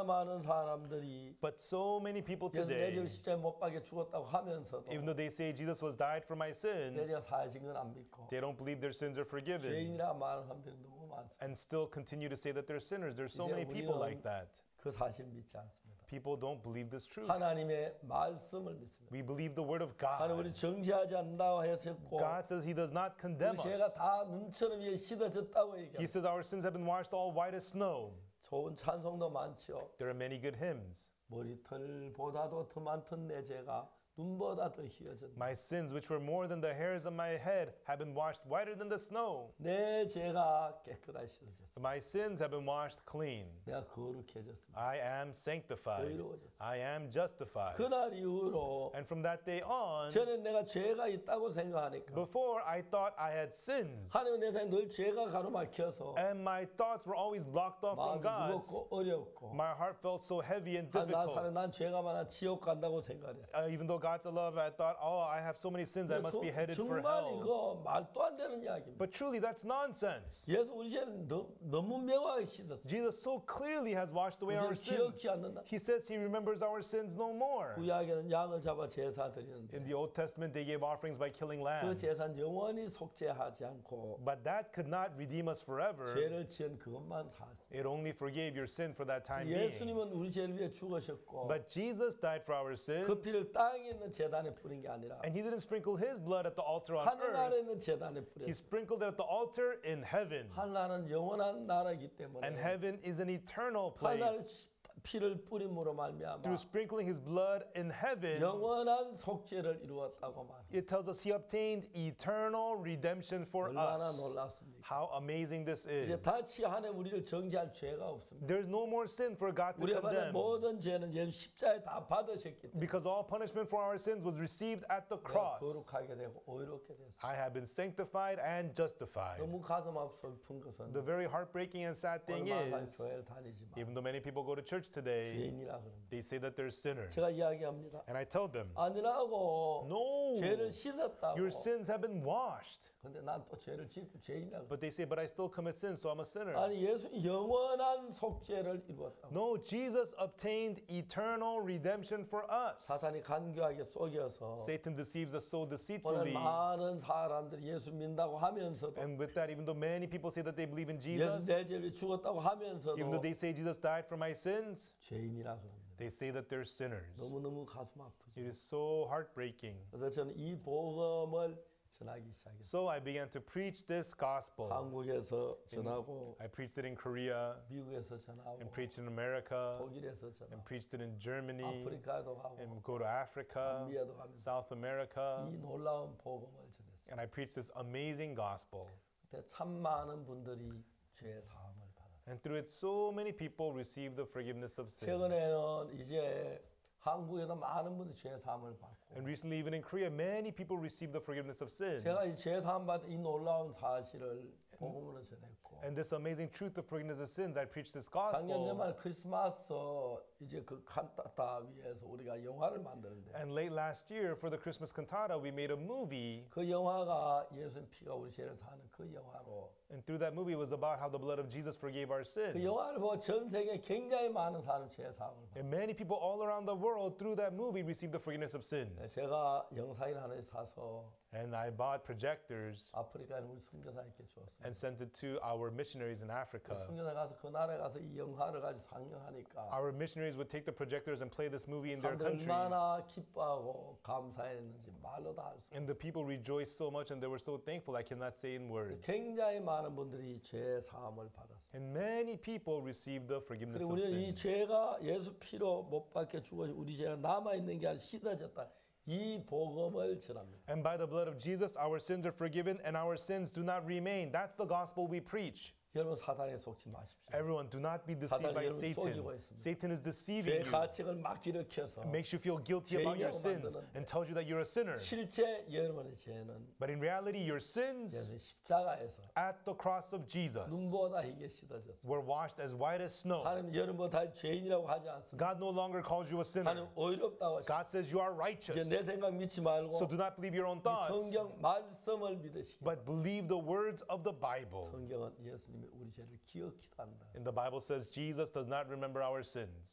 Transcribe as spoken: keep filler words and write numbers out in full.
얼마나 많은 사람들이 But so many people 예수 내 today, 죄를 십자가에 못 박혀 죽었다고 하면서도 even though they say Jesus was died for my 내 sins, 죄가 사하신 건 안 믿고 they don't believe their sins are forgiven 죄인이라 말하는 사람들이 너무 많습니다. and still continue to say that they're sinners. There's so 이제 many people 우리는 like that. 그 사실 믿지 않습니다. People don't believe this truth. 하나님의 말씀을 믿습니다. We believe the word of 하나님 우리 God. 정죄하지 않는다고 하셨고 God says he does not 우리 condemn 죄가 us. 다 눈처럼 위에 씻어졌다고 He 얘기합니다. says our sins have been washed all white as snow. 좋은 찬송도 많지요. There are many good hymns. 머리털보다도 더 많던 내 죄가 눈보다 더 희어졌다. My sins, which were more than the hairs of my head, have been washed whiter than the snow. 내 죄가 깨끗하게 씻어졌습니다. My sins have been washed clean. 내가 거룩해졌습니다. I am sanctified. I am justified. 그날 이후로 And from that day on, 전에 내가 죄가 있다고 생각하니까 before I thought I had sins, 하나님 내 삶에 늘 죄가 가로막혀서 and my thoughts were always blocked off from 마음이 God's, 무겁고 어렵고 my heart felt so heavy and 아, 나 사는 difficult. 난 죄가 많아 지옥 간다고 생각했어. Uh, even though God's a love, I thought, oh, I have so many sins, I must be headed for 정말 hell. 이거 말도 안 되는 이야기입니다. But truly, that's nonsense. 예수 우리 죄는 너, 너무 명확하게 씻었어요. Jesus so clearly has washed away our 우리는 sins. 기억지 않는다. He says he remembers our sins no more. 구약에는 양을 잡아 제사 드리는데 In the Old Testament, they gave offerings by killing 그 lambs. 제사는 영원히 속죄하지 않고 But that could not redeem us forever. 죄를 지은 그것만 사했습니다. It only forgave your sin for that time being. 예수님은 우리 죄를 위해 죽으셨고 But Jesus died for our sins. 그 피를 땅에 있는 제단에 뿌린 게 아니라 And he didn't sprinkle his blood at the altar on 하늘 아래 earth. 있는 제단에 He 뿌렸어요. sprinkled it at the altar in heaven. 하늘나라는 영원한 나라이기 때문에 And heaven is an eternal 하늘 place. 피를 뿌림으로 말미암아 Through sprinkling his blood in heaven, 영원한 속죄를 이루었다고 말합니다. it tells us he obtained eternal redemption for 얼마나 us. 놀랍습니까? How amazing this 이제 is. 다시 하나님 우리를 정죄할 죄가 없습니다. There's no more sin for God to 우리가 받은 condemn. 모든 죄는 예수 십자에 다 받으셨기 때문에 Because all punishment for our sins was received at the 내가 cross. 거룩하게 되고 오이롭게 됐습니다. I have been sanctified and justified. 너무 가슴 아프 슬픈 것은 The very heartbreaking and sad thing 얼마나 is, 교회를 다니지만 even though many people go to church today, 죄인이라 그럽니다. they say that they're sinners. 제가 이야기합니다. And I tell them, 아니라고 no, 죄를 씻었다고. your sins have been washed. 근데 난 또 죄를 짓고 죄인이라고. But they say, but I still commit sin, so I'm a sinner. 아니 예수 영원한 속죄를 이루었다고. No, Jesus obtained eternal redemption for us. 사탄이 간교하게 속여서 Satan deceives us so 오늘 deceitfully. 많은 사람들이 예수 믿는다고 하면서도 And with that, even though many people say that they believe in 예수 Jesus, 내 죄를 죽었다고 하면서도 even though they say Jesus died for my sins, 죄인이라 그럽니다. they say that they're sinners. 너무너무 가슴 아프죠. It is so heartbreaking. 그래서 저는 이 복음을 전하기 시작했어요. So I began to preach this gospel. 한국에서 전하고 I preached it in Korea, 미국에서 전하고 and preached it in America, 독일에서 and 전하고 preached it in Germany, 아프리카도 가고 and go to Africa, 남미에도 가면서 South America, 이 놀라운 복음을 전했어요. and I preached this amazing gospel. 그때 참 많은 분들이 죄 사함을 받았어요. And through it, so many people received the forgiveness of sins. 최근에는 이제 한국에도 많은 분들이 죄 사함을 받고 And recently, even in Korea, many people received the forgiveness of sins. 제가 이 죄 사함 받은 이 놀라운 사실을 복음으로 전했고 And this amazing truth of forgiveness of sins, I preached this 작년 gospel. 연말 크리스마스 이제 그 칸타타 위에서 우리가 영화를 만드는데 And late last year, for the Christmas cantata, we made a movie. 그 영화가 예수님 피가 우리 죄를 사는 그 영화로 And through that movie, it was about how the blood of Jesus forgave our sins. 그 영화를 보고 전 세계 굉장히 많은 사람 죄 사함을 받았어요. And many people all around the world, through that movie, received the forgiveness of sins. 제가 영상을 하나 사서 And I bought projectors 아프리카에 우리 선교사님께 주었어요. and sent it to our missionaries in Africa. 선교사 가서 그 나라에 가서 이 영화를 가지고 상영하니까 Our missionaries would take the projectors and play this movie in their 사람들 countries. 얼마나 기뻐하고 감사했는지 말로 다 할 수 없어요. And the people rejoiced so much and they were so thankful, I cannot say in words. 굉장히 많은 분들이 죄 사함을 받았어요. And many people received the forgiveness 그리고 of 우리는 이 sins. 죄가 예수 피로 못 박혀 죽어서 우리 죄가 남아있는 게 아니라 씻어졌다. 이 복음을 전합니다. And by the blood of Jesus, our sins are forgiven and our sins do not remain. That's the gospel we preach. 여러분 사단에 속지 마십시오. Everyone, do not be deceived 사단이 by 여러분 Satan. 속이고 있습니다. Satan is 죄 deceiving you, 가책을 막 일으켜서 makes you feel guilty about your 죄인이라고 sins 만드는데 and tells you that you're a sinner. 실제 여러분의 죄는 But in reality, your sins 예수 십자가에서 at the cross of Jesus 눈보다 희게 씻어졌어요. were washed as white as snow. 하나님 여러분보다 죄인이라고 하지 않습니다. God no longer calls you a sinner. 하나님 오히렵다고 하시고 God says you are 이제 righteous. 내 생각 믿지 말고 So do not believe your own 이 thoughts, 성경 말씀을 믿으시기 but believe the words of the Bible. 성경은 예수님이 우리 죄를 기억히도 한다. And the Bible says Jesus does not remember our sins.